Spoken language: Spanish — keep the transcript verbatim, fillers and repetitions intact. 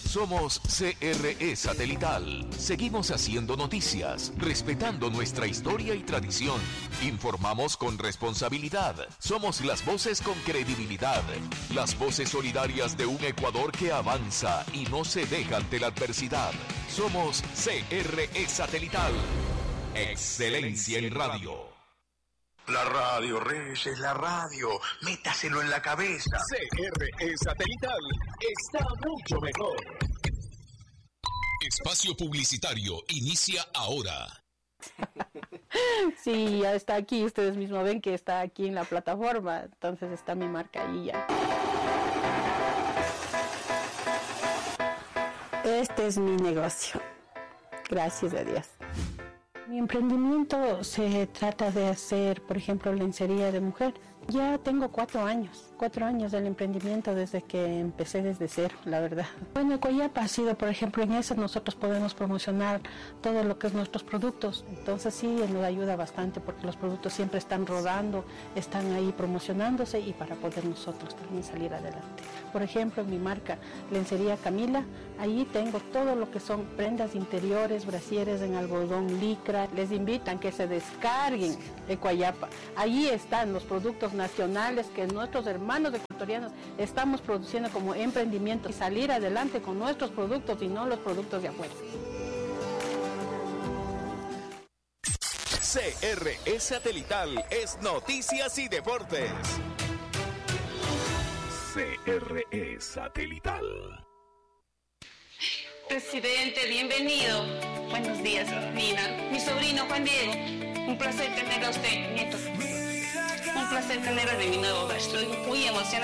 Somos C R E Satelital. Seguimos haciendo noticias, respetando nuestra historia y tradición. Informamos con responsabilidad. Somos las voces con credibilidad. Las voces solidarias de un Ecuador que avanza y no se deja ante la adversidad. Somos C R E Satelital. Excelencia en radio. La radio, Reyes, la radio. Métaselo en la cabeza. C R E Satelital está mucho mejor. Espacio publicitario inicia ahora. Sí, ya está aquí. Ustedes mismos ven que está aquí en la plataforma. Entonces está mi marca ahí ya. Este es mi negocio. Gracias a Dios. Mi emprendimiento se trata de hacer, por ejemplo, lencería de mujer. Ya tengo cuatro años, cuatro años del emprendimiento desde que empecé desde cero, la verdad. Bueno, Ecuayapa ha sido, por ejemplo, en eso nosotros podemos promocionar todo lo que es nuestros productos. Entonces sí, nos ayuda bastante porque los productos siempre están rodando, están ahí promocionándose y para poder nosotros también salir adelante. Por ejemplo, en mi marca Lencería Camila, ahí tengo todo lo que son prendas interiores, brasieres en algodón, licra. Les invitan que se descarguen Ecuayapa. Allí están los productos nacionales que nuestros hermanos ecuatorianos estamos produciendo como emprendimiento y salir adelante con nuestros productos y no los productos de afuera. C R E Satelital es noticias y deportes. C R E Satelital. Presidente, bienvenido. Buenos días, Nina. Mi sobrino Juan Diego. Un placer tener a usted, nieto. Un placer tener a mi nuevo hogar. Estoy muy emocionada.